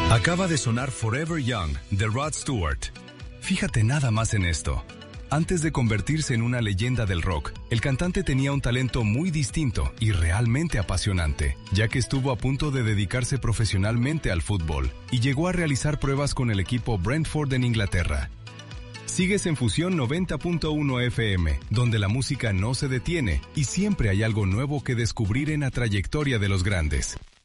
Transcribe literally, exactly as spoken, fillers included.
Acaba de sonar Forever Young, de Rod Stewart. Fíjate nada más en esto. Antes de convertirse en una leyenda del rock, el cantante tenía un talento muy distinto y realmente apasionante, ya que estuvo a punto de dedicarse profesionalmente al fútbol y llegó a realizar pruebas con el equipo Brentford en Inglaterra. Sigues en Fusión noventa punto uno F M, donde la música no se detiene y siempre hay algo nuevo que descubrir en la trayectoria de los grandes.